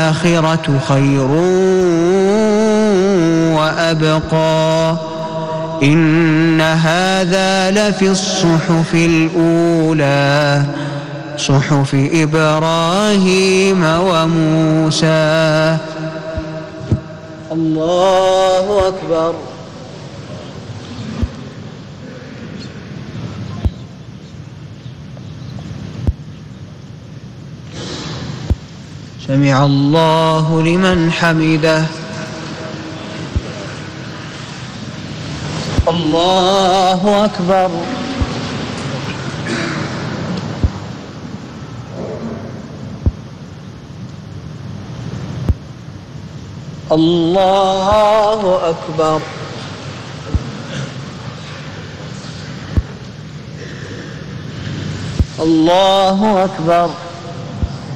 وَالْآخِرَةُ خَيْرٌ وَأَبْقَى إِنَّ هَذَا لَفِي الصُّحُفِ الْأُولَى صُحُفِ إِبْرَاهِيمَ وَمُوسَى. الله أكبر. سمع الله لمن حمده. الله أكبر. الله أكبر. الله أكبر.